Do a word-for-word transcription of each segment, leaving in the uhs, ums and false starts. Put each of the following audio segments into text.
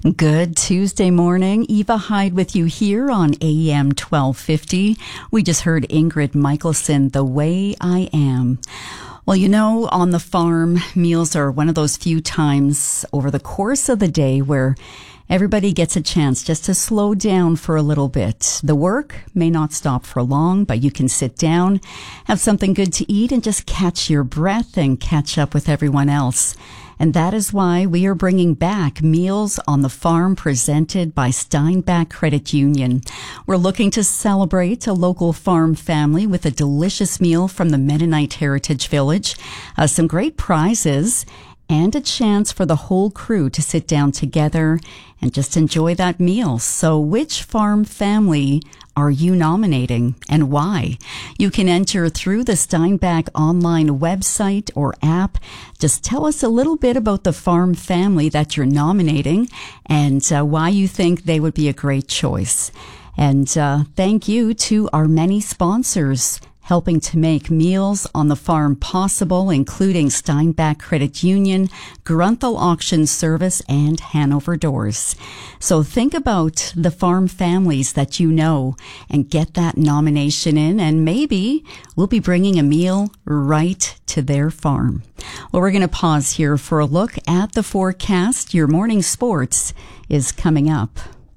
Good Tuesday morning. Eva Hyde with you here on A M twelve fifty. We just heard Ingrid Michaelson, The Way I Am. Well, you know, on the farm, meals are one of those few times over the course of the day where everybody gets a chance just to slow down for a little bit. The work may not stop for long, but you can sit down, have something good to eat, and just catch your breath and catch up with everyone else. And that is why we are bringing back Meals on the Farm presented by Steinbach Credit Union. We're looking to celebrate a local farm family with a delicious meal from the Mennonite Heritage Village, uh, some great prizes, and a chance for the whole crew to sit down together and just enjoy that meal. So which farm family are you nominating and why? You can enter through the Steinbach online website or app. Just tell us a little bit about the farm family that you're nominating and uh, why you think they would be a great choice. And uh, thank you to our many sponsors helping to make Meals on the Farm possible, including Steinbach Credit Union, Grunthal Auction Service, and Hanover Doors. So think about the farm families that you know and get that nomination in, and maybe we'll be bringing a meal right to their farm. Well, we're going to pause here for a look at the forecast. Your morning sports is coming up.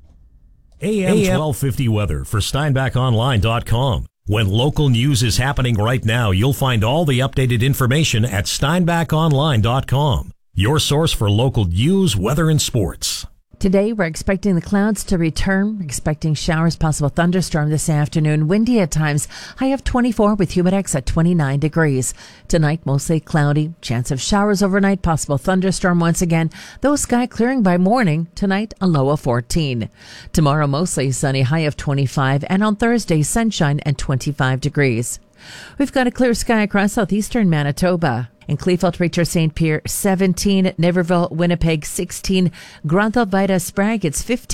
A M twelve fifty weather for Steinbach Online dot com. When local news is happening right now, you'll find all the updated information at Steinbach Online dot com, your source for local news, weather, and sports. Today, we're expecting the clouds to return, expecting showers, possible thunderstorm this afternoon, windy at times, high of twenty-four with humidex at twenty-nine degrees. Tonight, mostly cloudy, chance of showers overnight, possible thunderstorm once again, though sky clearing by morning. Tonight, a low of fourteen. Tomorrow, mostly sunny, high of twenty-five, and on Thursday, sunshine and twenty-five degrees. We've got a clear sky across southeastern Manitoba. In Kleefeld, Reacher, Saint Pierre, seventeen. Niverville, Winnipeg, sixteen. Grunthal, Vida, Sprague, it's fifteen.